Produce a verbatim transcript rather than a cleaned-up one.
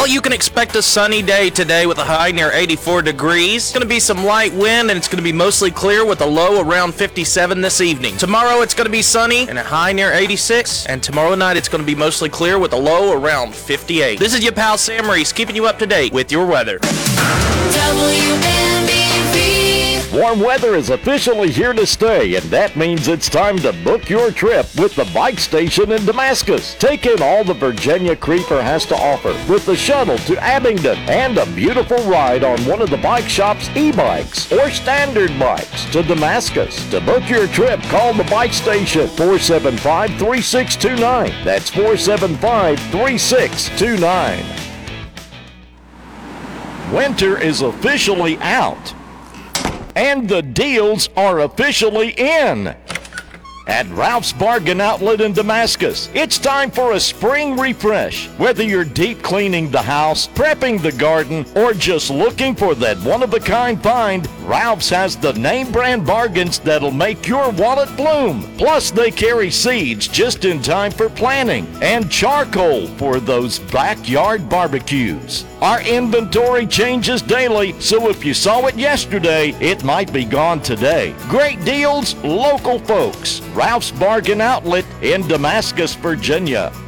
Well, you can expect a sunny day today with a high near eighty-four degrees. It's going to be some light wind, and it's going to be mostly clear with a low around fifty-seven this evening. Tomorrow it's going to be sunny and a high near eighty-six, and tomorrow night it's going to be mostly clear with a low around fifty-eight. This is your pal Sam Reese keeping you up to date with your weather. W N B V. Warm weather is officially here to stay, and that means it's time to book your trip with the Bike Station in Damascus. Take in all the Virginia Creeper has to offer with the shuttle to Abingdon and a beautiful ride on one of the bike shop's e-bikes or standard bikes to Damascus. To book your trip, call the Bike Station four seven five, three six two nine. That's four seven five, three six two nine. Winter is officially out, and the deals are officially in. At Ralph's Bargain Outlet in Damascus, it's time for a spring refresh. Whether you're deep cleaning the house, prepping the garden, or just looking for that one-of-a-kind find, Ralph's has the name brand bargains that'll make your wallet bloom. Plus, they carry seeds just in time for planting and charcoal for those backyard barbecues. Our inventory changes daily, so if you saw it yesterday, it might be gone today. Great deals, local folks. Ralph's Bargain Outlet in Damascus, Virginia.